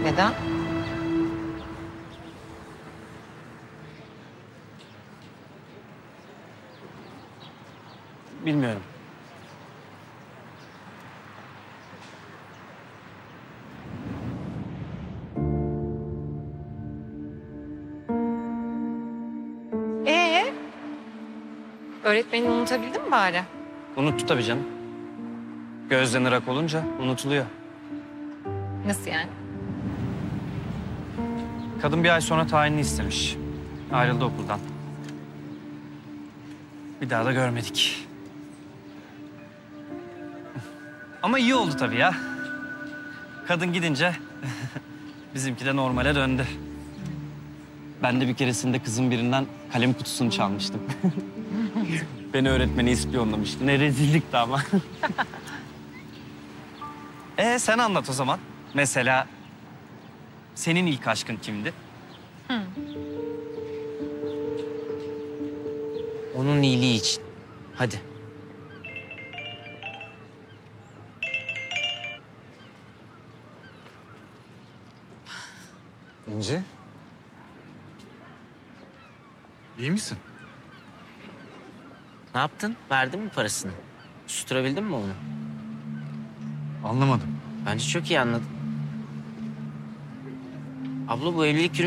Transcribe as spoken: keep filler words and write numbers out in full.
Neden? Bilmiyorum. Ee, öğretmenini unutabildin mi bari? Unuttu tabii canım. Gözden ırak olunca unutuluyor. Nasıl yani? Kadın bir ay sonra tayinini istemiş. Ayrıldı okuldan. Bir daha da görmedik. Ama iyi oldu tabii ya. Kadın gidince bizimki de normale döndü. Ben de bir keresinde kızın birinden kalem kutusunu çalmıştım. Beni öğretmeni ispiyonlamıştı. Ne rezillikti ama. Ee sen anlat o zaman. Mesela senin ilk aşkın kimdi? Onun iyiliği için. Hadi. İnci. İyi misin? Ne yaptın? Verdin mi parasını? Susturabildin mi onu? Anlamadım. Bence çok iyi anladın. Abla bu evlilik yürümüyor.